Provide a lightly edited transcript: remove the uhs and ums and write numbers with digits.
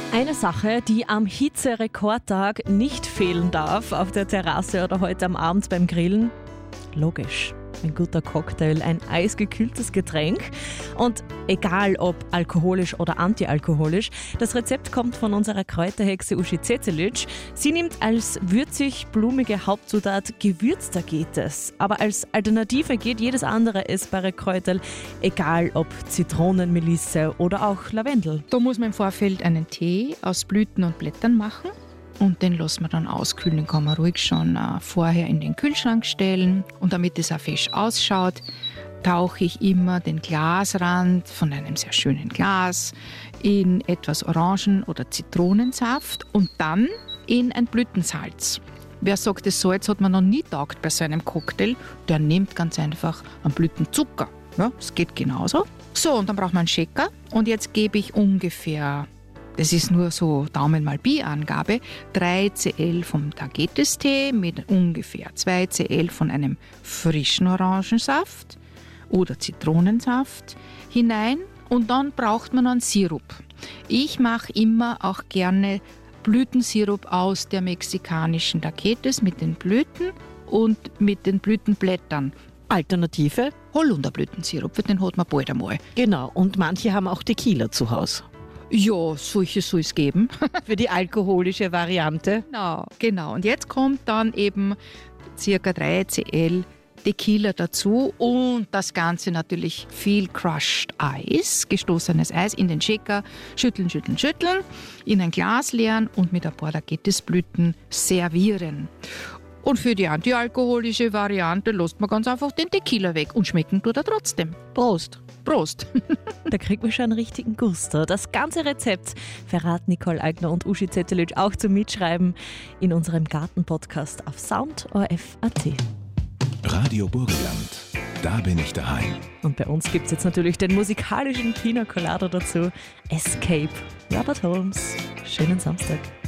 Eine Sache, die am Hitzerekordtag nicht fehlen darf auf der Terrasse oder heute am Abend beim Grillen, logisch, ein guter Cocktail, ein eisgekühltes Getränk. Und egal ob alkoholisch oder antialkoholisch, das Rezept kommt von unserer Kräuterhexe Uschi Cecilic. Sie nimmt als würzig-blumige Hauptzutat Gewürztagetes. Aber als Alternative geht jedes andere essbare Kräuterl, egal ob Zitronen, Melisse oder auch Lavendel. Da muss man im Vorfeld einen Tee aus Blüten und Blättern machen. Und den lassen wir dann auskühlen. Den kann man ruhig schon vorher in den Kühlschrank stellen. Und damit es auch fesch ausschaut, tauche ich immer den Glasrand von einem sehr schönen Glas in etwas Orangen- oder Zitronensaft und dann in ein Blütensalz. Wer sagt, das Salz hat man noch nie taugt bei so einem Cocktail, der nimmt ganz einfach einen Blütenzucker. Ja, das geht genauso. So, und dann braucht man einen Shaker. Und jetzt gebe ich ungefähr, das ist nur so Daumen mal Pi-Angabe, 3 cl vom Tagetes-Tee mit ungefähr 2 cl von einem frischen Orangensaft oder Zitronensaft hinein und dann braucht man einen Sirup. Ich mache immer auch gerne Blütensirup aus der mexikanischen Tagetes mit den Blüten und mit den Blütenblättern. Alternative? Holunderblütensirup, den hat man bald einmal. Genau, und manche haben auch Tequila zu Hause. Ja, solche soll es geben. Für die alkoholische Variante. Genau. Und jetzt kommt dann eben ca. 3 cl Tequila dazu und das Ganze natürlich viel Crushed Eis, gestoßenes Eis in den Shaker, schütteln, in ein Glas leeren und mit ein paar Tagetesblüten servieren. Und für die antialkoholische Variante lässt man ganz einfach den Tequila weg und schmecken tut er trotzdem. Prost. Da kriegt man schon einen richtigen Guster. Das ganze Rezept verraten Nicole Eigner und Uschi Cecilic auch zum Mitschreiben in unserem Garten-Podcast auf soundorf.at. Radio Burgenland, da bin ich daheim. Und bei uns gibt es jetzt natürlich den musikalischen Pina Colada dazu. Escape, Robert Holmes. Schönen Samstag.